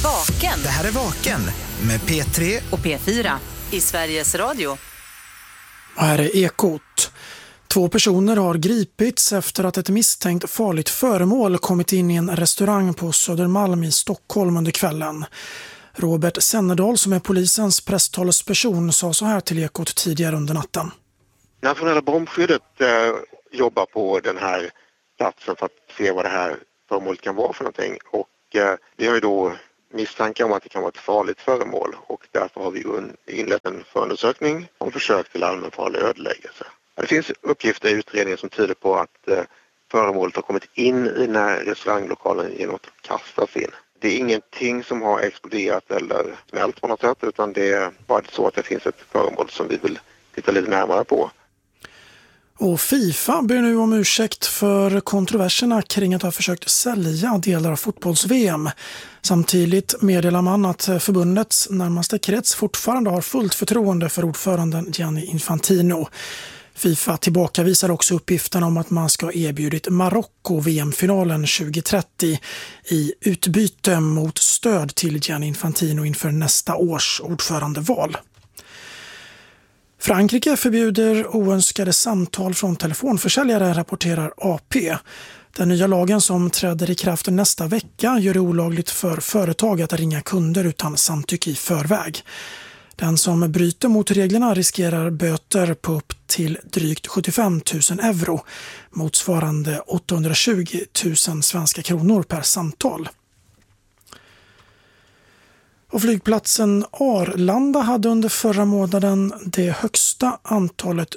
Vaken. Det här är Vaken med P3 och P4 i Sveriges Radio. Och här är Ekot. 2 personer har gripits efter att ett misstänkt farligt föremål kommit in i en restaurang på Södermalm i Stockholm under kvällen. Robert Sennerdal, som är polisens presstalesperson, sa så här till Ekot tidigare under natten. Nationella bombskyddet jobbar på den här platsen för att se vad det här föremålet kan vara för någonting. Och vi har ju då misstankar om att det kan vara ett farligt föremål, och därför har vi inlett en förundersökning om försök till allmänfarlig ödeläggelse. Det finns uppgifter i utredningen som tyder på att föremålet har kommit in i den här restauranglokalen genom att kastas in. Det är ingenting som har exploderat eller smält på något sätt, utan det är bara så att det finns ett föremål som vi vill titta lite närmare på. Och FIFA ber nu om ursäkt för kontroverserna kring att ha försökt sälja delar av fotbolls-VM. Samtidigt meddelar man att förbundets närmaste krets fortfarande har fullt förtroende för ordföranden Gianni Infantino. FIFA tillbakavisar också uppgiften om att man ska erbjudit Marocko VM-finalen 2030 i utbyte mot stöd till Gianni Infantino inför nästa års ordförandeval. Frankrike förbjuder oönskade samtal från telefonförsäljare, rapporterar AP. Den nya lagen som träder i kraft nästa vecka gör det olagligt för företag att ringa kunder utan samtycke i förväg. Den som bryter mot reglerna riskerar böter på upp till drygt 75 000 euro, motsvarande 820 000 svenska kronor per samtal. Och flygplatsen Arlanda hade under förra månaden det högsta antalet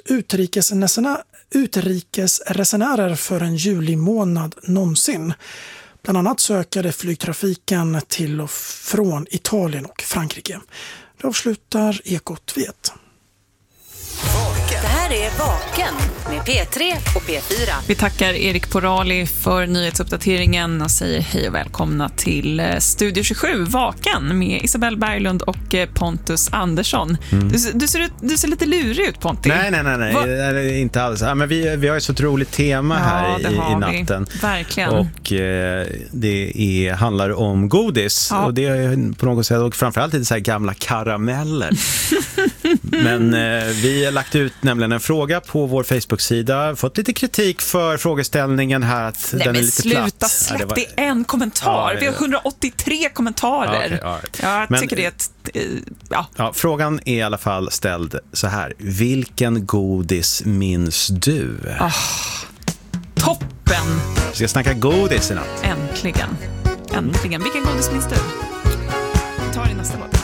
utrikesresenärer för en julimånad någonsin. Bland annat sökade flygtrafiken till och från Italien och Frankrike. Det avslutar Ekot vet. Det här är Vaken med P3 och P4. Vi tackar Erik Porali för nyhetsuppdateringen och säger hej och välkomna till Studio 27 Vaken med Isabelle Berglund och Pontus Andersson. Du ser lite lurig ut, Pontus. Nej, inte alls. Ja, men vi har ett så otroligt tema här i natten. Verkligen. Och det handlar om godis. Ja. Och det är på något sätt, och framförallt lite så här gamla karameller. Men vi har lagt ut nämligen en fråga på vår Facebook-sida. Fått lite kritik för frågeställningen här att den är lite platt. Sluta, släpp det en kommentar. Vi har 183 kommentarer. Jag tycker det är ett... frågan är i alla fall ställd så här. Vilken godis minns du? Toppen! Vi ska snacka godis i natt. Äntligen. Vilken godis minns du? Vi tar i nästa låt.